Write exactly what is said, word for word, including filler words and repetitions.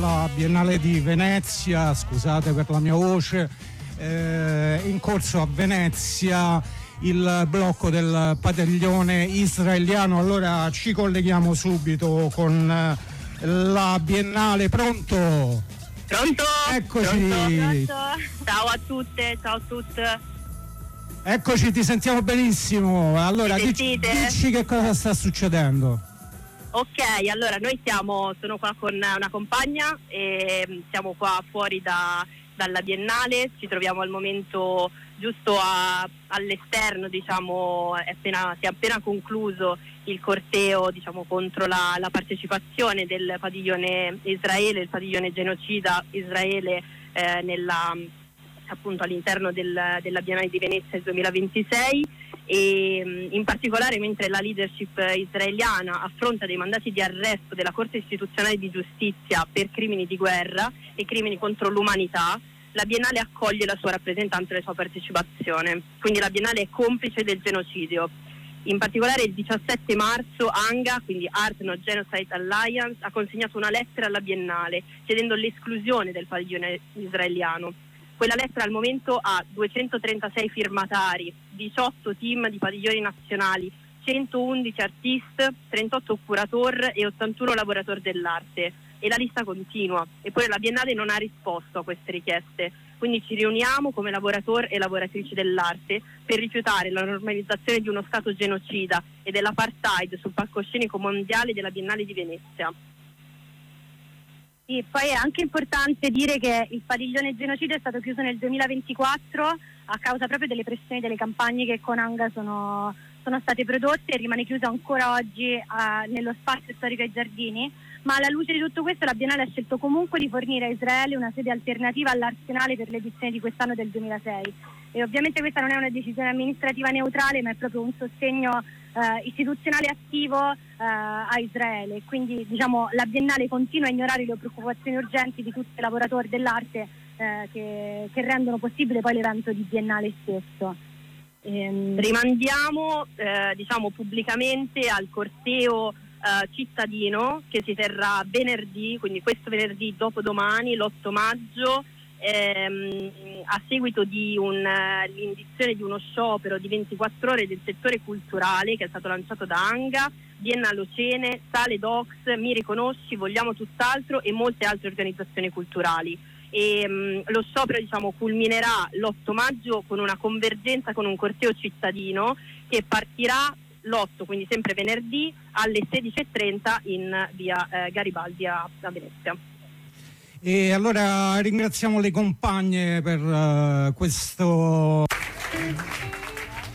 La Biennale di Venezia, scusate per la mia voce, eh, in corso a Venezia il blocco del padiglione israeliano. Allora ci colleghiamo subito con la Biennale. Pronto? Pronto? Eccoci. Pronto? Ciao a tutte, ciao a tutte. Eccoci, ti sentiamo benissimo. Allora dici, sentite? dici che cosa sta succedendo. Ok, allora noi siamo, sono qua con una compagna e siamo qua fuori da, dalla Biennale, ci troviamo al momento giusto a, all'esterno, diciamo, è appena, si è appena concluso il corteo, diciamo, contro la, la partecipazione del padiglione Israele, il padiglione genocida Israele eh, nella, appunto all'interno del, della Biennale di Venezia del duemilaventisei. E in particolare mentre la leadership israeliana affronta dei mandati di arresto della Corte Istituzionale di Giustizia per crimini di guerra e crimini contro l'umanità, la Biennale accoglie la sua rappresentanza e la sua partecipazione. Quindi la Biennale è complice del genocidio. In particolare il diciassette marzo ANGA, quindi Art No Genocide Alliance, ha consegnato una lettera alla Biennale chiedendo l'esclusione del padiglione israeliano. Quella lettera al momento ha duecentotrentasei firmatari, diciotto team di padiglioni nazionali, centoundici artisti, trentotto curator e ottantuno lavoratori dell'arte. E la lista continua. Eppure la Biennale non ha risposto a queste richieste. Quindi ci riuniamo come lavoratori e lavoratrici dell'arte per rifiutare la normalizzazione di uno Stato genocida e dell'apartheid sul palcoscenico mondiale della Biennale di Venezia. Sì, poi è anche importante dire che il padiglione genocidio è stato chiuso nel duemilaventiquattro a causa proprio delle pressioni delle campagne che con ANGA sono, sono state prodotte e rimane chiuso ancora oggi uh, nello spazio storico ai Giardini, ma alla luce di tutto questo la Biennale ha scelto comunque di fornire a Israele una sede alternativa all'Arsenale per l'edizione di quest'anno del duemilasei. E ovviamente questa non è una decisione amministrativa neutrale, ma è proprio un sostegno uh, istituzionale attivo uh, a Israele. Quindi diciamo la Biennale continua a ignorare le preoccupazioni urgenti di tutti i lavoratori dell'arte uh, che, che rendono possibile poi l'evento di Biennale stesso. Ehm... Rimandiamo eh, diciamo pubblicamente al corteo Uh, cittadino che si terrà venerdì, quindi questo venerdì dopodomani, l'otto maggio, ehm, a seguito di un, uh, l'indizione di uno sciopero di ventiquattro ore del settore culturale che è stato lanciato da ANGA, Biennale Ocene, Sale Docs, Mi Riconosci, Vogliamo Tutt'altro e molte altre organizzazioni culturali. E, um, lo sciopero diciamo culminerà l'otto maggio con una convergenza con un corteo cittadino che partirà l'otto, quindi sempre venerdì alle sedici e trenta in via eh, Garibaldi a, a Venezia. E allora ringraziamo le compagne per uh, questo